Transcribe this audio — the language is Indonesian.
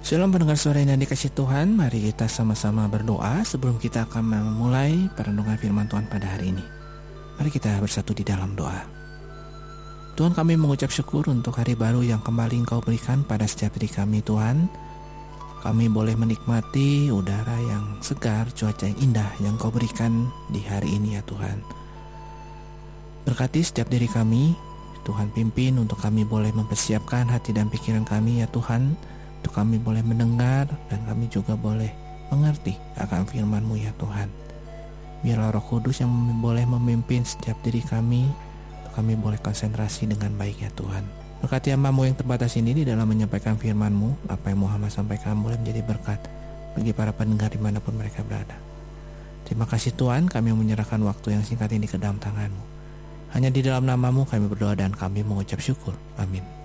Shalom pendengar suara yang dikasih Tuhan, mari kita sama-sama berdoa sebelum kita akan memulai perenungan firman Tuhan pada hari ini. Mari kita bersatu di dalam doa. Tuhan, kami mengucap syukur untuk hari baru yang kembali Engkau berikan pada setiap diri kami, Tuhan. Kami boleh menikmati udara yang segar, cuaca yang indah yang Engkau berikan di hari ini ya Tuhan. Berkati setiap diri kami, Tuhan pimpin untuk kami boleh mempersiapkan hati dan pikiran kami ya Tuhan, untuk kami boleh mendengar dan kami juga boleh mengerti akan firman-Mu ya Tuhan. Biarlah Roh Kudus yang boleh memimpin setiap diri kami, untuk kami boleh konsentrasi dengan baik ya Tuhan. Berkati hamba-Mu yang terbatas ini di dalam menyampaikan firman-Mu. Apa yang Muhammad sampaikan boleh menjadi berkat bagi para pendengar dimanapun mereka berada. Terima kasih Tuhan, kami menyerahkan waktu yang singkat ini ke dalam tangan-Mu. Hanya di dalam nama-Mu kami berdoa dan kami mengucap syukur. Amin.